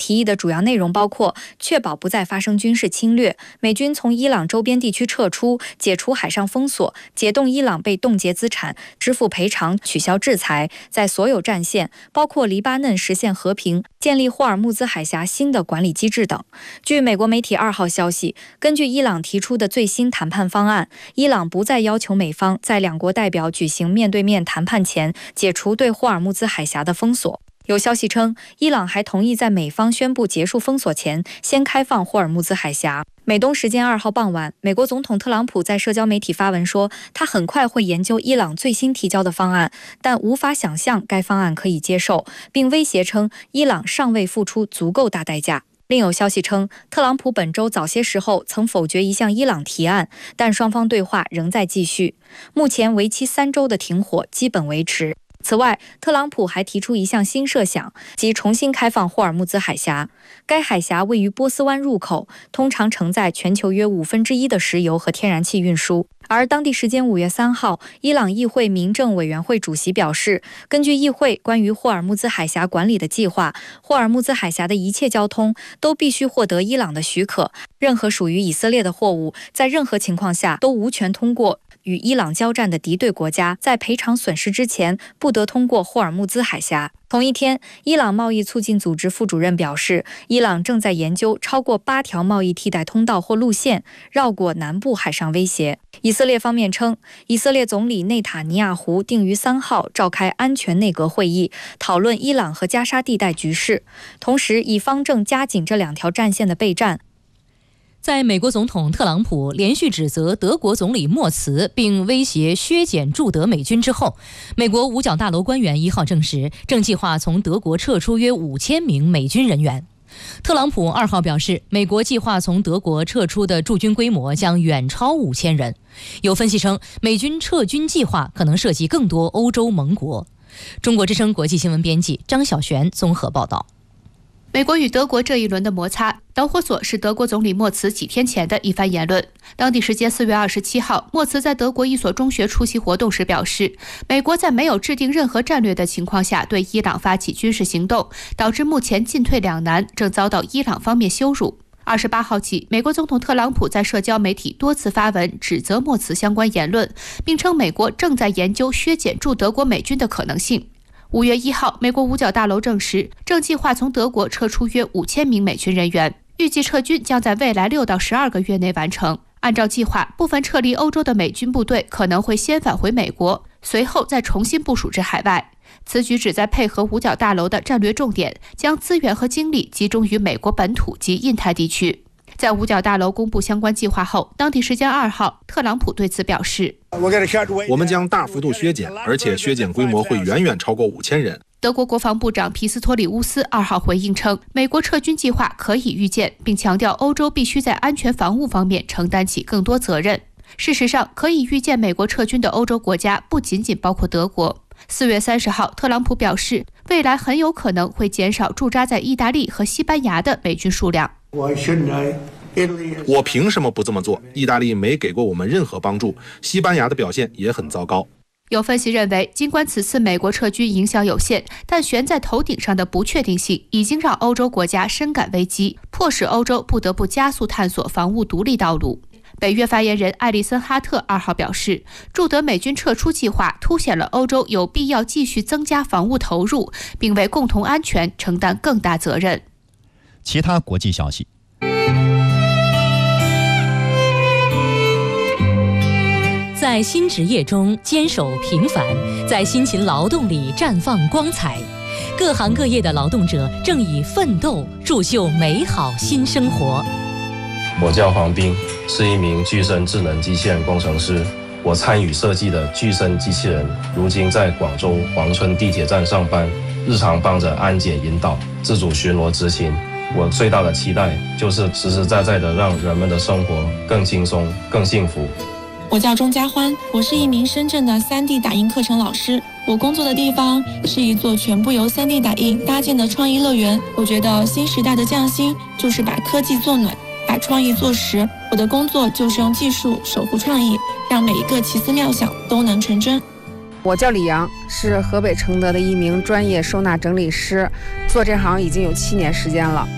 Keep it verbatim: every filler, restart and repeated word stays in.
提议的主要内容包括确保不再发生军事侵略，美军从伊朗周边地区撤出，解除海上封锁，解冻伊朗被冻结资产，支付赔偿，取消制裁，在所有战线，包括黎巴嫩实现和平，建立霍尔木兹海峡新的管理机制等。据美国媒体二号消息，根据伊朗提出的最新谈判方案，伊朗不再要求美方在两国代表举行面对面谈判前解除对霍尔木兹海峡的封锁。有消息称，伊朗还同意在美方宣布结束封锁前，先开放霍尔木兹海峡。美东时间二号傍晚，美国总统特朗普在社交媒体发文说，他很快会研究伊朗最新提交的方案，但无法想象该方案可以接受，并威胁称伊朗尚未付出足够大代价。另有消息称，特朗普本周早些时候曾否决一项伊朗提案，但双方对话仍在继续。目前为期三周的停火基本维持。此外，特朗普还提出一项新设想，即重新开放霍尔木兹海峡。该海峡位于波斯湾入口，通常承载全球约五分之一的石油和天然气运输。而当地时间五月三号，伊朗议会民政委员会主席表示，根据议会关于霍尔木兹海峡管理的计划，霍尔木兹海峡的一切交通都必须获得伊朗的许可，任何属于以色列的货物在任何情况下都无权通过与伊朗交战的敌对国家，在赔偿损失之前不得通过霍尔木兹海峡。同一天，伊朗贸易促进组织副主任表示，伊朗正在研究超过八条贸易替代通道或路线，绕过南部海上威胁。以色列方面称，以色列总理内塔尼亚胡定于三号召开安全内阁会议，讨论伊朗和加沙地带局势，同时以方正加紧这两条战线的备战。 在美国总统特朗普连续指责德国总理默茨并威胁削减驻德美军之后，美国五角大楼官员一号证实，正计划从德国撤出约五千名美军人员。特朗普二号表示，美国计划从德国撤出的驻军规模将远超五千人。有分析称，美军撤军计划可能涉及更多欧洲盟国。中国之声国际新闻编辑张小璇综合报道。 美国与德国这一轮的摩擦导火索是德国总理默茨几天前的一番言论。当地时间四月二十七号，默茨在德国一所中学出席活动时表示，美国在没有制定任何战略的情况下对伊朗发起军事行动，导致目前进退两难，正遭到伊朗方面羞辱。二十八号起，美国总统特朗普在社交媒体多次发文指责默茨相关言论，并称美国正在研究削减驻德国美军的可能性。五月一号，美国五角大楼证实，正计划从德国撤出约五千名美军人员，预计撤军将在未来六到十二个月内完成。按照计划，部分撤离欧洲的美军部队可能会先返回美国，随后再重新部署至海外。此举旨在配合五角大楼的战略重点，将资源和精力集中于美国本土及印太地区。在五角大楼公布相关计划后，当地时间二号，特朗普对此表示， 我们将大幅度削减，而且削减规模会远远超过五千人。 德国国防部长皮斯托里乌斯二号回应称，美国撤军计划可以预见，并强调欧洲必须在安全防务方面承担起更多责任。事实上，可以预见美国撤军的欧洲国家不仅仅包括德国。四月三十号，特朗普表示，未来很有可能会减少驻扎在意大利和西班牙的美军数量。 我凭什么不这么做？意大利没给过我们任何帮助，西班牙的表现也很糟糕。 有分析认为，尽管此次美国撤军影响有限，但悬在头顶上的不确定性已经让欧洲国家深感危机，迫使欧洲不得不加速探索防务独立道路。北约发言人艾利森哈特二号表示，驻德美军撤出计划凸显了欧洲有必要继续增加防务投入，并为共同安全承担更大责任。 其他国际消息， 在新职业中坚守平凡，在辛勤劳动里绽放光彩。各行各业的劳动者正以奋斗铸就美好新生活。 我叫黄斌，是一名具身智能机器人工程师。我参与设计的具身机器人，如今在广州黄村地铁站上班，日常帮着安检引导、自主巡逻执勤。我最大的期待就是实实在在的让人们的生活更轻松、更幸福。 我叫钟佳欢，我是一名深圳的 三 D 打印课程老师。我工作的地方是一座全部由 三 D 打印搭建的创意乐园。我觉得新时代的匠心就是把科技做暖，把创意做实。我的工作就是用技术守护创意，让每一个奇思妙想都能成真。 我叫李阳，是河北承德的一名专业收纳整理师，做这行已经有七年时间了。